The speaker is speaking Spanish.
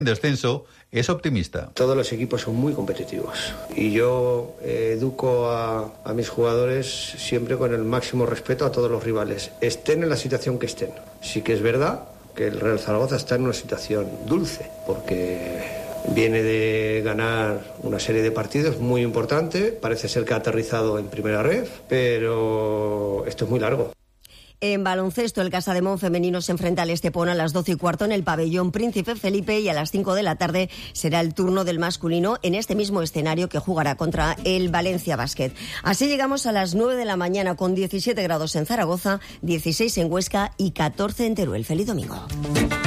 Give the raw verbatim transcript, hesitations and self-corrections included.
descenso es optimista. Todos los equipos son muy competitivos y yo eh, educo a, a mis jugadores siempre con el máximo respeto a todos los rivales, estén en la situación que estén. Sí que es verdad que el Real Zaragoza está en una situación dulce porque viene de ganar una serie de partidos muy importante, parece ser que ha aterrizado en primera red, pero esto es muy largo. En baloncesto, el Casademont femenino se enfrenta al Estepona a las doce y cuarto en el pabellón Príncipe Felipe y a las cinco de la tarde será el turno del masculino en este mismo escenario que jugará contra el Valencia Basket. Así llegamos a las nueve de la mañana con diecisiete grados en Zaragoza, dieciséis en Huesca y catorce en Teruel. Feliz domingo.